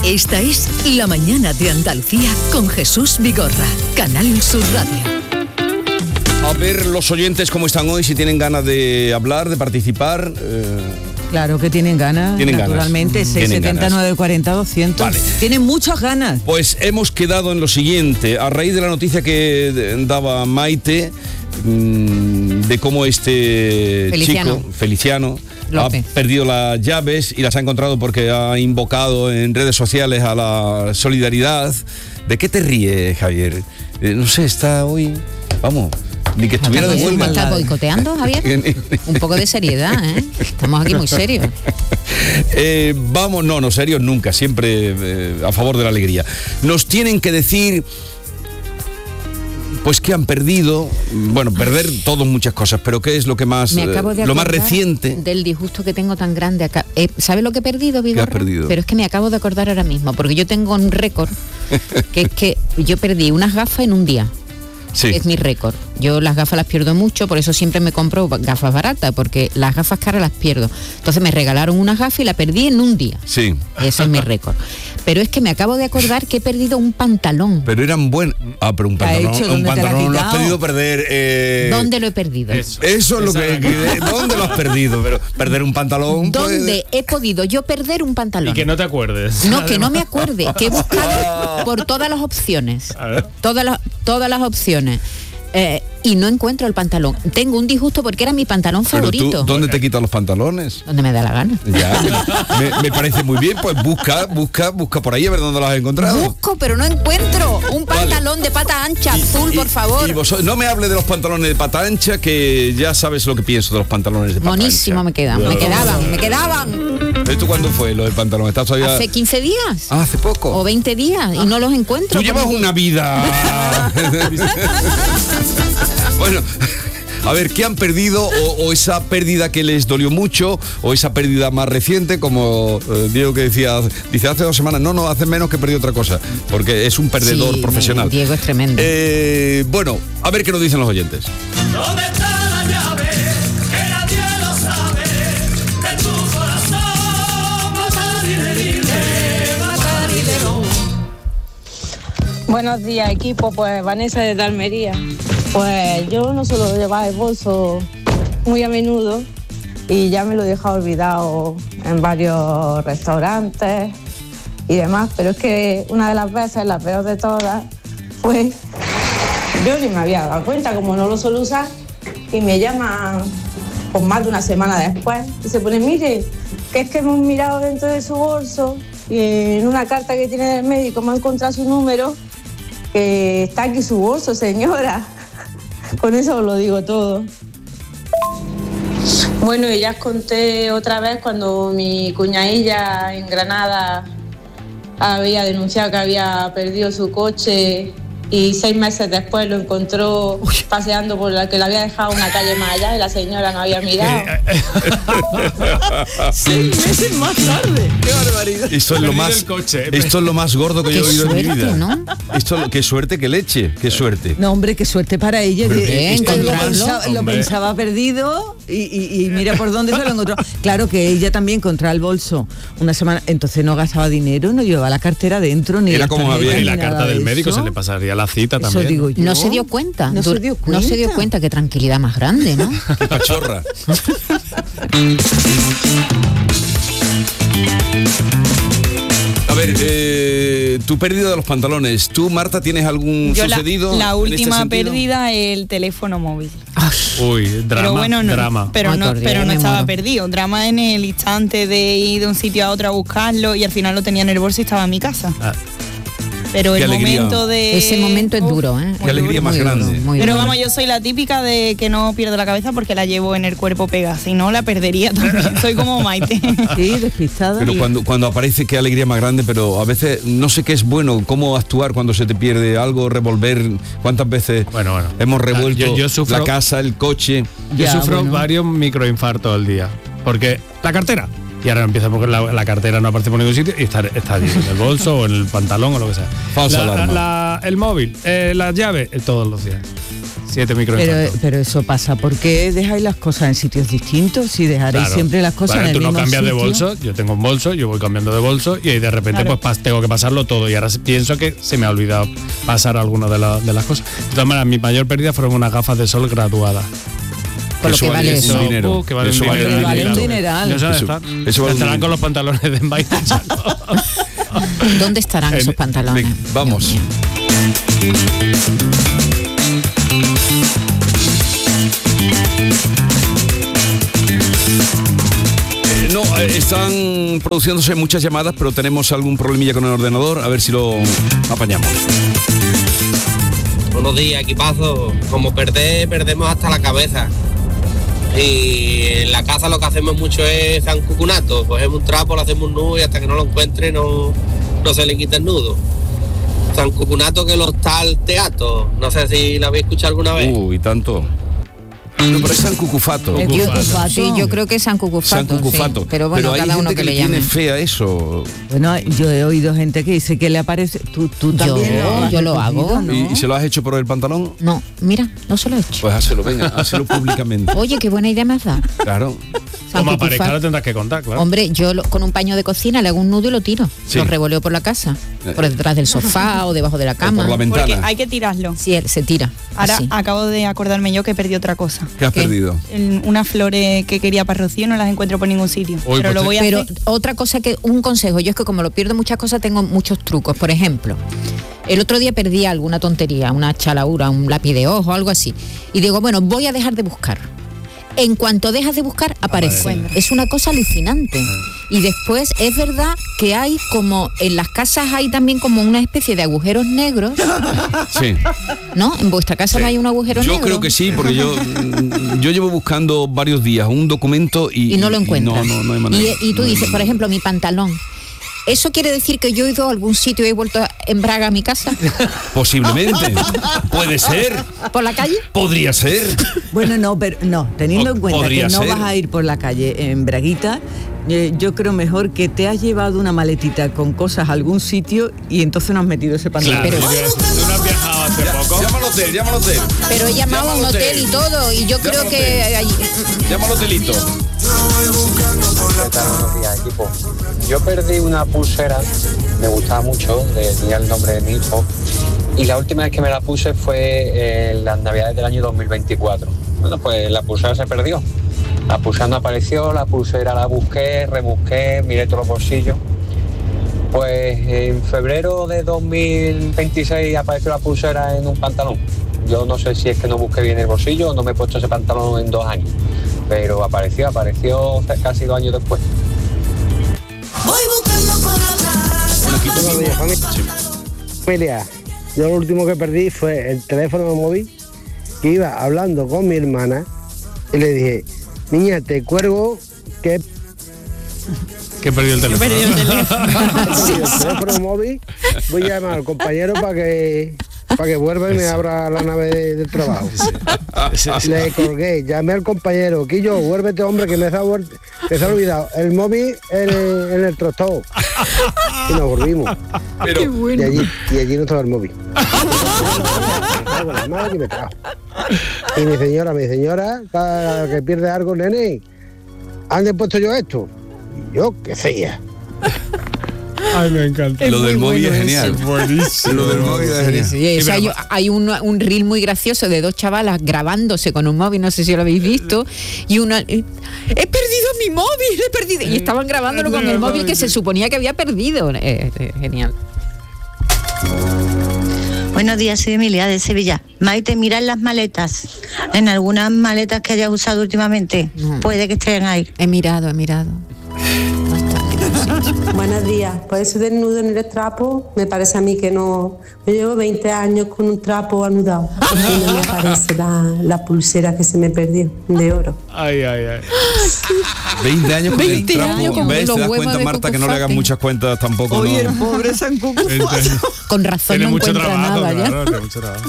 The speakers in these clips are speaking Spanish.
Esta es La Mañana de Andalucía con Jesús Vigorra, Canal Sur Radio. A ver los oyentes cómo están hoy, si tienen ganas de hablar, de participar. Claro que tienen ganas, naturalmente. 670 940 200. Vale. Tienen muchas ganas. Pues hemos quedado en lo siguiente, a raíz de la noticia que daba Maite, de cómo este chico, Feliciano, López, ha perdido las llaves y las ha encontrado porque ha invocado en redes sociales a la solidaridad. ¿De qué te ríes, Javier? No sé, está hoy... Vamos... Ni que estuviera de vuelta. ¿Me estás boicoteando, Javier? Un poco de seriedad, ¿eh? Estamos aquí muy serios. Vamos, no, serios nunca, siempre a favor de la alegría. Nos tienen que decir, pues, que han perdido. Bueno, perder todos muchas cosas, pero ¿qué es lo que más, lo más reciente? Del disgusto que tengo tan grande acá. ¿Sabes lo que he perdido, Vigorra? ¿Qué has perdido? Pero es que me acabo de acordar ahora mismo, porque yo tengo un récord, que es que yo perdí unas gafas en un día. Sí. Es mi récord. Yo las gafas las pierdo mucho, por eso siempre me compro gafas baratas, porque las gafas caras las pierdo. Entonces me regalaron unas gafas y la perdí en un día. Sí. Ese es mi récord. Pero es que me acabo de acordar que he perdido un pantalón. Pero eran buenos. Pero un pantalón lo has pedido perder. ¿Dónde lo he perdido? Eso es lo que ¿dónde lo has perdido? Pero perder un pantalón. ¿Dónde he podido yo perder un pantalón? Y que no te acuerdes. No, que no me acuerde, que he buscado por todas las opciones. Todas las opciones. Y no encuentro el pantalón. Tengo un disgusto porque era mi pantalón favorito. Pero tú, ¿dónde te quitas los pantalones? Donde me da la gana. Ya, me parece muy bien. Pues busca por ahí a ver dónde lo has encontrado. Busco, pero no encuentro un pantalón de pata ancha azul, por favor. Y vosotros, no me hable de los pantalones de pata ancha, que ya sabes lo que pienso de los pantalones de pata Monísimo ancha. me quedaban. ¿Esto cuándo fue lo del pantalón? ¿Estás todavía... Hace 15 días. Ah, hace poco. O 20 días y no los encuentro. Tú llevas una vida. Bueno, a ver, ¿qué han perdido? O esa pérdida que les dolió mucho, o esa pérdida más reciente, como Diego que dice hace 2 semanas, no, hace menos que perdió otra cosa, porque es un perdedor profesional. Diego es tremendo. Bueno, a ver qué nos dicen los oyentes. ¿Dónde está la llave? Que nadie lo sabe. De tu corazón, matar y Buenos días, equipo. Pues Vanessa desde Almería. Pues yo no suelo llevar el bolso muy a menudo y ya me lo he dejado olvidado en varios restaurantes y demás, pero es que una de las veces, la peor de todas, fue, yo ni me había dado cuenta, como no lo suelo usar, y me llaman pues más de una semana después y se pone, mire, que es que hemos mirado dentro de su bolso y en una carta que tiene del médico me ha encontrado su número, que está aquí su bolso, señora. Con eso os lo digo todo. Bueno, y ya os conté otra vez cuando mi cuñadilla en Granada había denunciado que había perdido su coche y 6 meses después lo encontró paseando por la que le había dejado una calle más allá y la señora no había mirado. 6 meses más tarde. ¡Qué barbaridad! Esto es lo más gordo que yo he oído en mi vida. ¿No? Qué suerte, qué leche, qué suerte. No, hombre, qué suerte para ella. Lo Hombre. pensaba perdido y mira por dónde se lo encontró. Claro que ella también encontraba el bolso una semana, entonces no gastaba dinero, no llevaba la cartera dentro, ni era como había ni la nada carta de del médico, eso. se le pasaría la cita Eso también. digo yo. No se dio cuenta. No se dio cuenta. Qué tranquilidad más grande, ¿no? Qué pachorra. A ver, tu pérdida de los pantalones. ¿Tú, Marta, tienes algún sucedido? La última en este sentido? pérdida, el teléfono móvil. Uy, drama, Pero bueno, no, drama. pero no estaba muero. perdido. Drama en el instante de ir de un sitio a otro a buscarlo y al final lo tenía en el bolso y estaba en mi casa. Pero Qué el alegría. momento de... Ese momento es duro, ¿eh? Qué alegría más grande. Pero vamos, yo soy la típica de que no pierdo la cabeza porque la llevo en el cuerpo pegada. Si no, la perdería también. Soy como Maite. Sí, despistada. Pero cuando aparece, qué alegría más grande, pero a veces no sé qué es bueno, cómo actuar cuando se te pierde algo, revolver. ¿Cuántas veces hemos revuelto yo sufro, la casa, el coche? Yo sufro varios microinfartos al día. Porque la cartera. Y ahora empieza porque la cartera no aparece por ningún sitio y está allí, en el bolso o en el pantalón o lo que sea. Falsa alarma. El móvil, las llaves, todos los días. 7 microinfartos. Pero eso pasa, ¿por qué dejáis las cosas en sitios distintos? Si dejaréis siempre las cosas en el tú mismo no cambias sitio. de bolso, yo tengo un bolso, yo voy cambiando de bolso y ahí de repente pues tengo que pasarlo todo y ahora pienso que se me ha olvidado pasar alguna de las cosas. De todas maneras, mi mayor pérdida fueron unas gafas de sol graduadas. Por lo que vale eso. Dinero. Que vale Eso un vale dineral. un dineral. Eso Eso está. vale un Estarán dineral. con los pantalones de Mbaye. ¿Dónde estarán esos pantalones? Venga, vamos. Dios mío. No, están produciéndose muchas llamadas, pero tenemos algún problemilla con el ordenador, a ver si lo apañamos. Buenos días, equipazo. Como perdemos hasta la cabeza. Y en la casa lo que hacemos mucho es San Cucunato. Cogemos un trapo, lo hacemos un nudo y hasta que no lo encuentre no se le quita el nudo. San Cucunato que lo está al teatro. No sé si lo habéis escuchado alguna vez. Y tanto. No, pero es San Cucufato. El Cucufato. Sí, yo creo que es San Cucufato. San Cucufato. Sí. Pero bueno, hay cada uno gente que le tiene llame. fe a eso. Bueno, yo he oído gente que dice que le aparece. Tú también yo lo hago. ¿no? ¿Y se lo has hecho por el pantalón? No, mira, no se lo he hecho. Pues hazlo, venga, hazlo públicamente. Oye, qué buena idea me has dado. Claro. San Como aparezca Cucufato. lo tendrás que contar, claro. Hombre, yo con un paño de cocina le hago un nudo y lo tiro. Sí. Lo revoleo por la casa. Por detrás del sofá o debajo de la cama. por la ventana. Porque hay que tirarlo. Sí, él se tira. Ahora así. acabo de acordarme yo que perdí otra cosa. ¿Qué has perdido? Unas flores que quería para Rocío no las encuentro por ningún sitio. Uy, pero pues lo voy a Pero hacer. otra cosa un consejo, yo es que como lo pierdo muchas cosas, tengo muchos trucos. Por ejemplo, el otro día perdí alguna tontería, una chalaura, un lápiz de ojo, algo así. Y digo, bueno, voy a dejar de buscar. En cuanto dejas de buscar, aparece. Es una cosa alucinante. Y después es verdad que hay como, en las casas hay también como una especie de agujeros negros, Sí. ¿no? En vuestra casa no hay un agujero negro. Yo creo que sí, porque yo llevo buscando varios días un documento Y no lo encuentras. No hay manera. Y tú dices, por ejemplo, mi pantalón. ¿Eso quiere decir que yo he ido a algún sitio y he vuelto en braga a mi casa? Posiblemente. Puede ser. ¿Por la calle? Podría ser. Bueno, no, pero no, teniendo en cuenta que Podría no ser. vas a ir por la calle en braguita, yo creo mejor que te has llevado una maletita con cosas a algún sitio y entonces no has metido ese pantalón. Claro, Pero- tú no has viajado hace poco. Llama al hotel. Pero he llamado a un hotel y todo, y yo creo que... Llama al hotelito. ¿Qué tal? Buenos días, equipo. Yo perdí una pulsera, me gustaba mucho, tenía el nombre de mi hijo, y la última vez que me la puse fue en las navidades del año 2024. Bueno, pues la pulsera se perdió. La pulsera no apareció, la pulsera la busqué, rebusqué, miré todos los bolsillos. Pues en febrero de 2026 apareció la pulsera en un pantalón. Yo no sé si es que no busqué bien el bolsillo o no me he puesto ese pantalón en 2 años. Pero apareció casi 2 años después. Buenos días, familia. Yo lo último que perdí fue el teléfono móvil, que iba hablando con mi hermana y le dije, niña, te cuelgo que Que he perdido el teléfono. el teléfono móvil, voy a llamar al compañero para que vuelva y me abra la nave del trabajo. Le colgué, llamé al compañero, Quillo, vuélvete, hombre, que me se ha olvidado el móvil en el trostado. Y nos volvimos. Pero, Y allí no estaba el móvil. La madre que me trajo. Y mi señora, cada que pierde algo, nene, ¿han puesto yo esto? Y yo, qué sé. Ay, me encanta. lo del móvil es genial. Buenísimo. Lo del móvil es genial. Sí, eso hay un reel muy gracioso de 2 chavalas grabándose con un móvil, no sé si lo habéis visto, y una... he perdido mi móvil, he perdido... Y estaban grabándolo con el móvil que se suponía que había perdido. Genial. Buenos días, soy Emilia de Sevilla. Maite, mira en las maletas. En algunas maletas que hayas usado últimamente, puede que estén ahí. He mirado. Buenos días. Pues eso del nudo en el trapo, me parece a mí que no. Yo llevo 20 años con un trapo anudado y no me aparece la pulsera que se me perdió de oro. Ay. 20 años con 20 el trapo. años con ¿Ves? los Te das huevos cuenta, de Marta, que no le hagas Cucufato. muchas cuentas tampoco. Oye, ¿no? el pobre San Cucufato. Con razón Tiene no mucho encuentra trabajo, nada ya. claro, tiene mucho trabajo.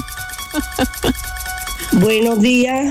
Buenos días,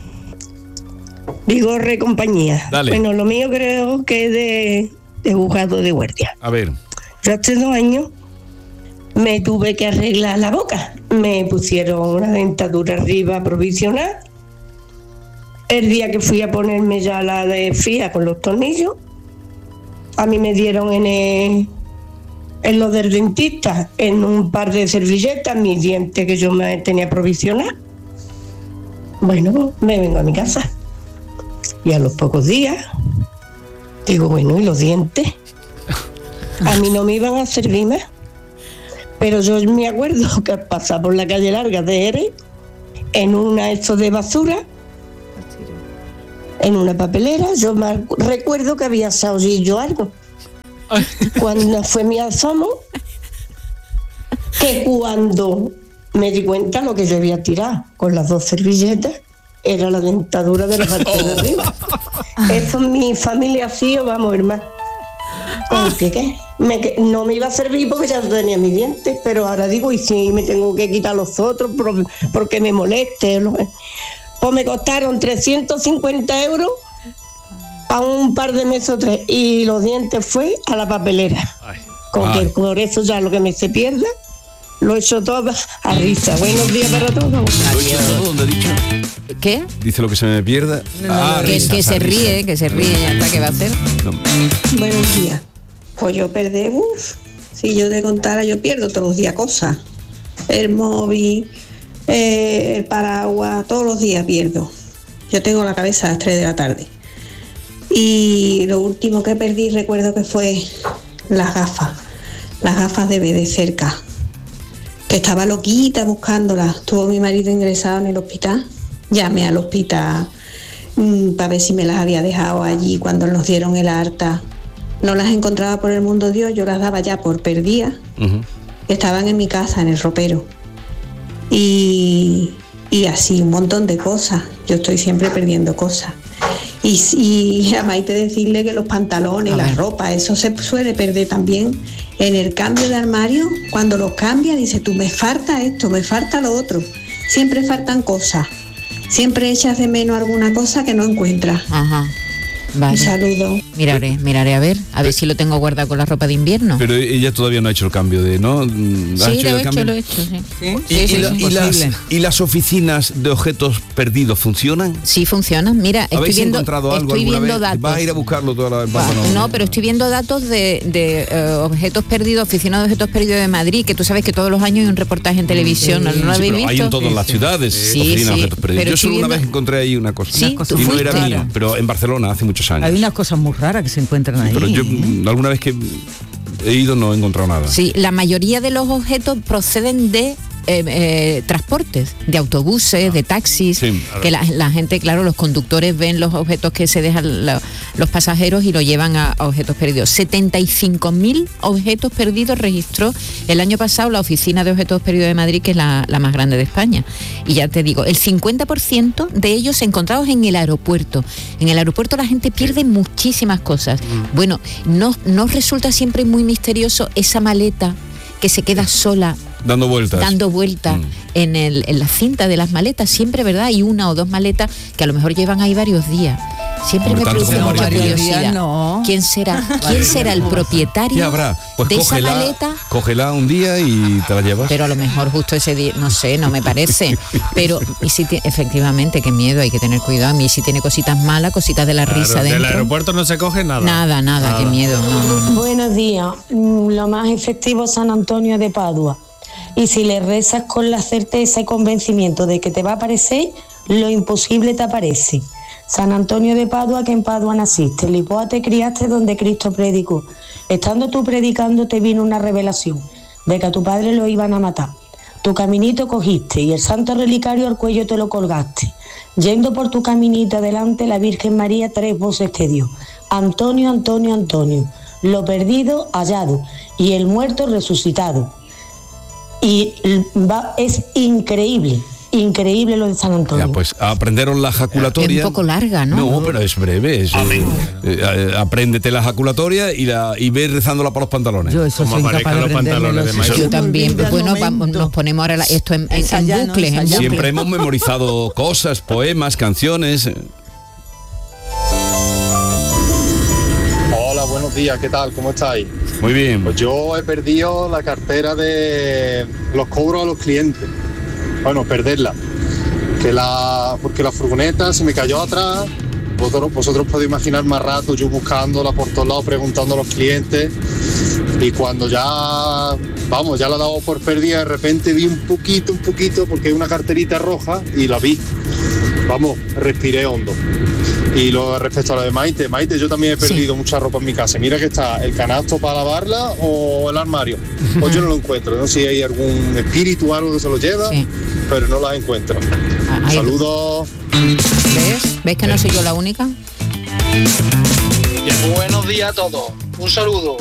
Vigorre compañía. Dale. Bueno, lo mío creo que es de juzgado de guardia. A ver. Yo hace 2 años me tuve que arreglar la boca. Me pusieron una dentadura arriba provisional. El día que fui a ponerme ya la de fija con los tornillos, a mí me dieron en lo del dentista, en un par de servilletas, mis dientes que yo me tenía provisional. Bueno, me vengo a mi casa. Y a los pocos días, digo, bueno, ¿y los dientes? A mí no me iban a servir más. Pero yo me acuerdo que pasaba por la calle larga de Jerez, en una esto de basura, en una papelera, yo me recuerdo que había saullillo algo. Cuando fue mi asomo, que cuando me di cuenta lo que yo había tirado con las 2 servilletas, era la dentadura de la parte de arriba. Eso en mi familia así, o vamos, hermano. Porque ¿qué? No me iba a servir porque ya tenía mis dientes, pero ahora digo, y si me tengo que quitar los otros porque me moleste. Pues me costaron 350 euros a un par de meses o 3, y los dientes fue a la papelera. Que por eso ya lo que me se pierda, lo he hecho todo a risa. Buenos días para todos. ¿Lo he hecho todo? ¿Dónde he dicho? ¿Qué? Dice lo que se me pierda. Que se ríe, ya está, ¿qué va a hacer? No. Buenos días. Pues yo perdí, si yo te contara, yo pierdo todos los días cosas. El móvil, el paraguas, todos los días pierdo. Yo tengo la cabeza a las 3 de la tarde. Y lo último que perdí, recuerdo que fue las gafas de ver de cerca. Que estaba loquita buscándolas. Estuvo mi marido ingresado en el hospital. Llamé al hospital para ver si me las había dejado allí cuando nos dieron el alta. No las encontraba por el mundo Dios, yo las daba ya por perdidas. Estaban en mi casa, en el ropero. Y así, un montón de cosas. Yo estoy siempre perdiendo cosas. Y a Maite decirle que los pantalones, la ropa, eso se suele perder también. En el cambio de armario, cuando los cambia, dice, tú, me falta esto, me falta lo otro. Siempre faltan cosas. Siempre echas de menos alguna cosa que no encuentras. Ajá. Vale. Un saludo. Miraré a ver si lo tengo guardado con la ropa de invierno. Pero ella todavía no ha hecho el cambio de, ¿no? Sí, lo he hecho, sí. ¿Y las oficinas de objetos perdidos funcionan? Sí, funcionan. Mira, ¿habéis encontrado algo alguna vez? Datos. ¿Vas a ir a buscarlo toda la vez? No, pero estoy viendo datos de objetos perdidos, oficina de objetos perdidos de Madrid, que tú sabes que todos los años hay un reportaje en televisión, ¿no lo habéis visto? Hay en todas las ciudades oficinas de objetos perdidos. Yo solo una vez encontré ahí una cosa. Y no era mío, pero en Barcelona hace muchos años. Hay unas cosas muy raras que se encuentran ahí. Pero yo alguna vez que he ido no he encontrado nada. Sí, la mayoría de los objetos proceden de transportes, de autobuses, de taxis, que la gente, claro, los conductores ven los objetos que se dejan los pasajeros y lo llevan a objetos perdidos. 75.000 objetos perdidos registró el año pasado la Oficina de Objetos Perdidos de Madrid, que es la más grande de España. Y ya te digo, el 50% de ellos encontrados en el aeropuerto. En el aeropuerto la gente pierde muchísimas cosas. Bueno, no resulta siempre muy misterioso esa maleta que se queda sola dando vueltas en la cinta de las maletas, siempre, ¿verdad? Hay una o dos maletas que a lo mejor llevan ahí varios días. Siempre me produce mucha curiosidad. No. ¿Quién será el propietario pues de esa maleta? Cógela un día y te la llevas. Pero a lo mejor justo ese día, no sé, no me parece. Pero y si efectivamente, qué miedo, hay que tener cuidado. A mí si tiene cositas malas, cositas de la risa dentro. Del aeropuerto no se coge nada. Nada, qué miedo. No. Buenos días. Lo más efectivo, San Antonio de Padua. Y si le rezas con la certeza y convencimiento de que te va a aparecer, lo imposible te aparece. San Antonio de Padua, que en Padua naciste, en Lisboa te criaste donde Cristo predicó. Estando tú predicando te vino una revelación de que a tu padre lo iban a matar. Tu caminito cogiste y el santo relicario al cuello te lo colgaste. Yendo por tu caminito adelante, la Virgen María 3 voces te dio. Antonio, Antonio, Antonio, lo perdido hallado y el muerto resucitado. Y es increíble lo de San Antonio. Ya, pues aprenderos la jaculatoria. Es un poco larga, ¿no? No, pero es breve. Apréndete la jaculatoria y ve rezándola por los pantalones. Yo eso soy incapaz de pantalones de Yo también. Bueno, nos ponemos ahora esto en bucle. Siempre hemos memorizado cosas, poemas, canciones. Hola, buenos días, ¿qué tal? ¿Cómo estáis? Muy bien. Pues yo he perdido la cartera de los cobros a los clientes. Bueno, perderla. Porque la furgoneta se me cayó atrás. Vosotros podéis imaginar más rato yo buscándola por todos lados, preguntando a los clientes. Y cuando ya la he dado por perdida, de repente vi un poquito, porque es una carterita roja y la vi. Respiré hondo. Y luego respecto a lo de Maite, yo también he perdido mucha ropa en mi casa. Mira que está el canasto para lavarla o el armario. Pues yo no lo encuentro. No sé si hay algún espíritu o algo que se lo lleva, pero no las encuentro. Saludos. ¿Ves que no soy yo la única? Buenos días a todos. Un saludo.